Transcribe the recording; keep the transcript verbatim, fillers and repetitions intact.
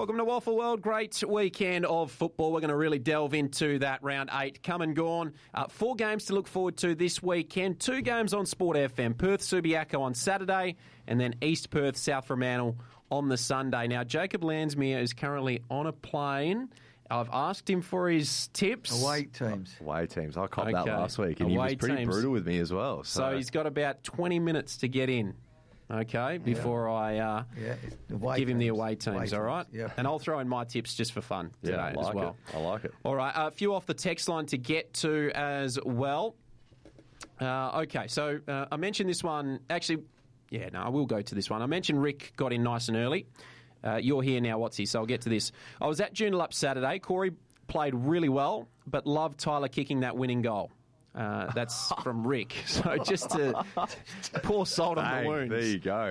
Welcome to Waffle World. Great weekend of football. We're going to really delve into that round eight. Come and gone. Uh, four games to look forward to this weekend. Two games on Sport F M. Perth Subiaco on Saturday, and then East Perth South Fremantle on the Sunday. Now, Jacob Landsmere is currently on a plane. I've asked him for his tips. Away teams. Away teams. I copped Okay. that last week, and Away he was pretty teams. brutal with me as well. So, So he's got about twenty minutes to get in, okay, before I uh, Yeah, away give him the teams. away teams, Away all right? teams, yep. And I'll throw in my tips just for fun today yeah, I like as well. it. I like it. All right, a few off the text line to get to as well. Uh, okay, so uh, I mentioned this one. Actually, yeah, no, I will go to this one. I mentioned Rick got in nice and early. Uh, you're here now, Watsy, so I'll get to this. I was at Joondalup Saturday. Corey played really well, but loved Tyler kicking that winning goal. Uh, that's from Rick. So just to pour salt on the Bang, wounds. there you go.